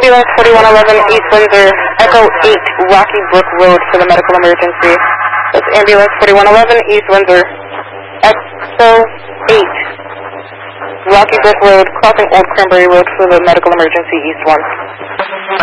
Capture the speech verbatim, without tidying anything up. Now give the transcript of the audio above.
Ambulance forty-one eleven East Windsor, Echo eight, Rocky Brook Road for the medical emergency. That's Ambulance forty-one eleven East Windsor, Echo eight, Rocky Brook Road, crossing Old Cranberry Road for the medical emergency, East one.